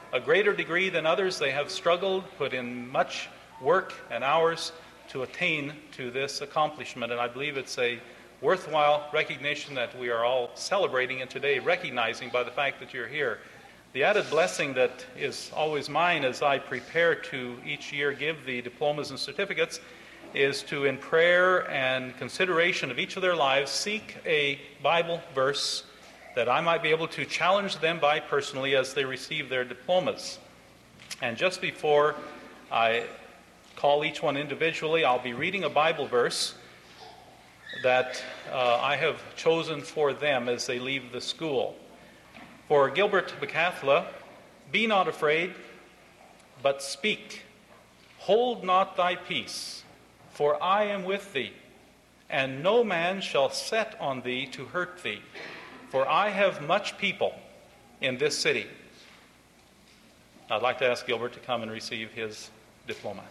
a greater degree than others. They have struggled, put in much work and hours to attain to this accomplishment, and I believe it's a worthwhile recognition that we are all celebrating and today recognizing by the fact that you're here. The added blessing that is always mine as I prepare to each year give the diplomas and certificates is to, in prayer and consideration of each of their lives, seek a Bible verse that I might be able to challenge them by personally as they receive their diplomas. And just before I call each one individually, I'll be reading a Bible verse that I have chosen for them as they leave the school. For Gilbert Becathla, be not afraid, but speak. Hold not thy peace, for I am with thee, and no man shall set on thee to hurt thee, for I have much people in this city. I'd like to ask Gilbert to come and receive his diploma.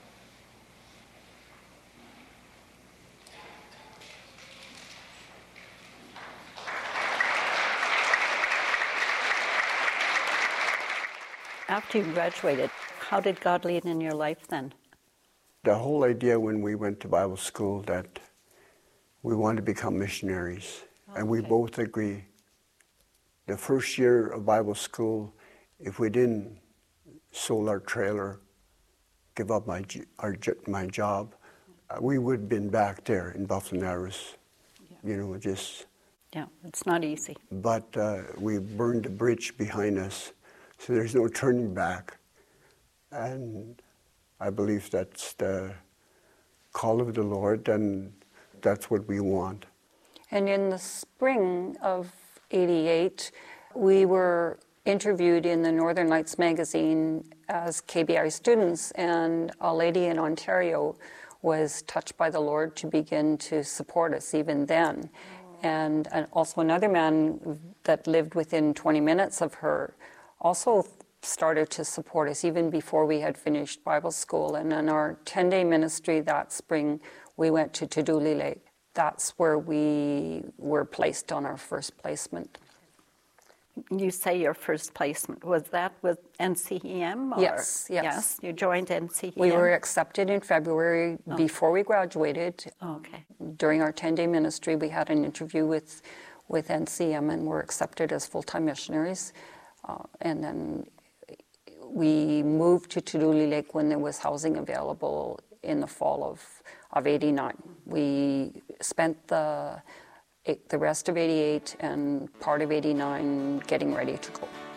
After you graduated, how did God lead in your life then? The whole idea when we went to Bible school that we wanted to become missionaries, and we both agree. The first year of Bible school, if we didn't sold our trailer, give up my job, we would have been back there in Buffalo Narrows, just... Yeah, it's not easy. But we burned the bridge behind us, so there's no turning back. And I believe that's the call of the Lord, and that's what we want. And in the spring of '88, we were interviewed in the Northern Lights magazine as KBI students, and a lady in Ontario was touched by the Lord to begin to support us even then. And also another man that lived within 20 minutes of her also started to support us even before we had finished Bible school. And in our 10-day ministry that spring, we went to Tuduli Lake. That's where we were placed on our first placement. You say your first placement. Was that with NCEM? Or? Yes. You joined NCEM? We were accepted in February before we graduated. Okay. During our 10-day ministry, we had an interview with NCEM and were accepted as full-time missionaries. And then we moved to Tuduli Lake when there was housing available in the fall of '89. We spent the rest of '88 and part of '89 getting ready to go.